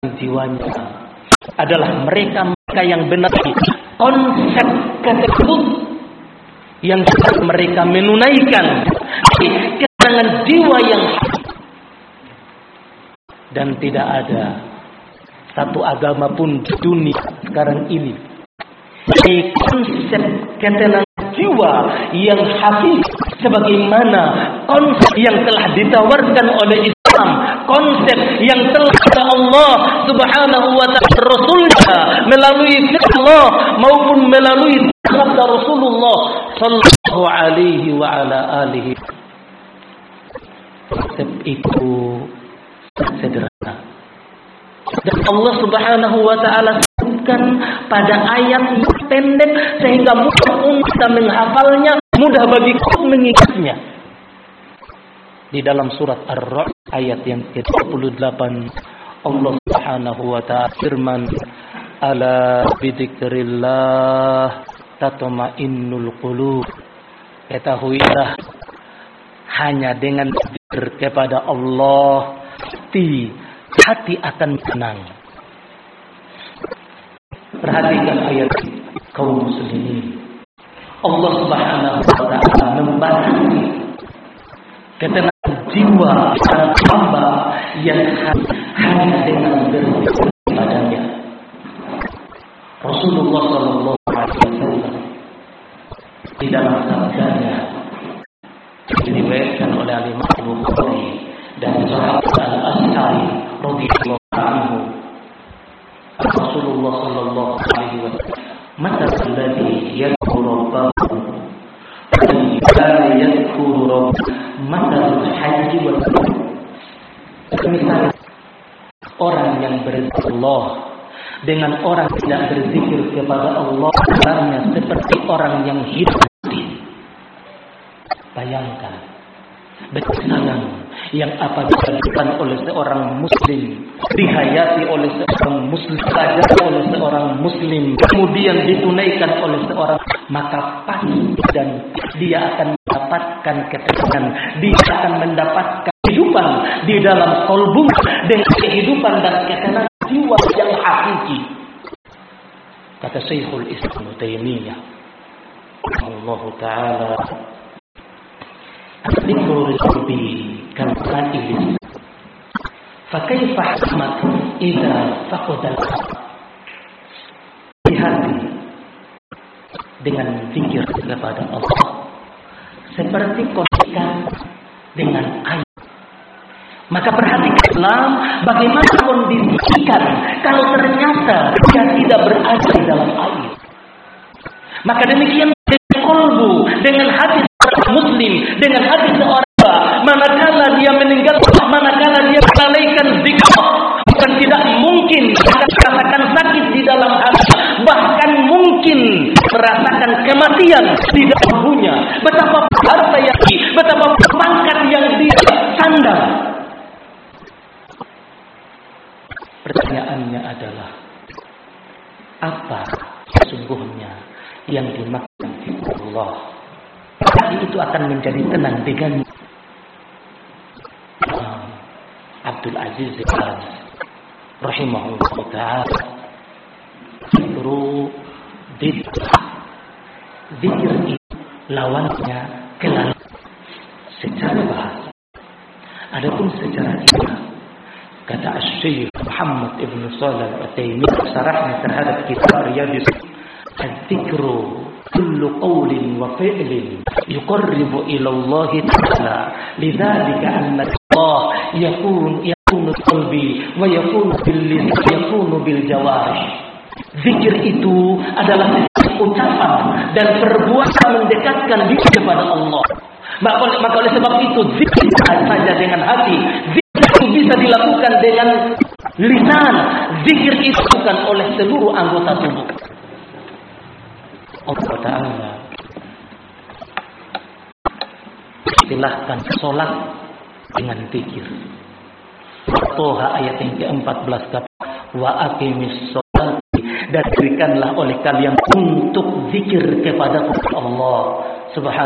jiwanya adalah mereka yang benar konsep tersebut yang mereka menunaikan keterangan jiwa yang dan tidak ada satu agama pun di dunia sekarang ini konsep ketenangan jiwa yang hakiki sebagaimana konsep yang telah ditawarkan oleh Islam, konsep yang telah Allah Subhanahu wa taala Rasulnya melalui Allah maupun melalui sabda Rasulullah sallallahu alaihi wa ala alihi. Konsep itu sederhana. Dan Allah Subhanahu wa taala sebutkan pada ayat yang pendek sehingga mudah untuk kita menghafalnya, mudah bagi kita mengingatnya. Di dalam surat Ar-Ra'd ayat yang ke-28 Allah Subhanahu wa taala firman, "Ala bidzikrillah tatma'innul qulub." Ketahuilah hanya dengan zikir kepada Allah hati akan tenang. Perhatikan ayat kaum muslimin. Allah Subhanahu wa taala membatasi ketenangan jiwa dan hamba yang hanya dengan berzikir kepadanya. Rasulullah sallallahu alaihi wasallam di dalam sabdanya diriwayatkan oleh Imam Bukhari dan sahabat Al-Ash'ari radhiyallahu anhu, Rasulullah sallallahu alaihi wasallam, "Matal ladzi yadhkuru rabbahu wa la yadhkuru rabbahu matal haji wal umrah." Misalnya orang yang berzikir Allah dengan orang tidak berzikir kepada Allah sebenarnya seperti orang yang hidup mati. Bayangkan bencana yang apabila dilakukan oleh seorang muslim, dihayati oleh seorang muslim, diajari oleh seorang muslim, kemudian ditunaikan oleh seorang, maka pasti dan dia akan mendapatkan ketenangan, dia akan mendapatkan kehidupan di dalam qalbu dengan kehidupan dan ketenangan jiwa yang hakiki. Kata Syekhul Islam Taimiyah Allah taala, "Dzikrul qalbi kalqailis, fa kaifa ahmad idza faqada hati dengan zikir kepada Allah seperti ikan dengan air." Maka perhatikan Islam bagaimana kondisi ikan kalau ternyata dia tidak berada di dalam air. Maka demikian dengan qalbu, dengan hati seorang muslim, dengan hati seorang manakala dia meninggal, manakala dia melalaikan zikir, bukan tidak mungkin akan merasakan sakit di dalam hati, bahkan mungkin merasakan kematian di dalam tubuhnya. Betapa harta yang betapa pangkat yang dia sandang. Pertanyaannya adalah, apa sesungguhnya yang dimaksud Allah? Hati itu akan menjadi tenang dengan Abdul Aziz rahimahullah ta'ala, zikir itu lawannya kelalaian secara bahasa. Adapun secara ibadah, kata Syekh Muhammad Ibn Shalih Al-Utsaimin sarahnya terhadap kitab Riyadhus, "Dzikru kullu qawlin wa fi'lin yuqarribu ila Allah ta'ala, lidzalika anna Allah yakunu qalbi wa yakunu bil lisan yakunu bil jawarih." Zikir itu adalah ucapan dan perbuatan mendekatkan diri kepada Allah. Maka oleh sebab itu zikir saja dengan hati, zikir itu bisa dilakukan dengan lisan, zikir itu bukan oleh seluruh anggota tubuh. Allah Ta'ala istilahkan sholat dengan zikir. Toha ayat yang ke-14 kata, "Wa aqimis sholati," dan berikanlah oleh kalian untuk zikir kepada Allah Subhanahu